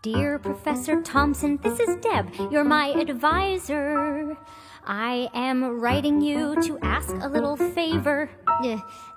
Dear Professor Thompson, this is Deb, you're my advisor. I am writing you to ask a little favor.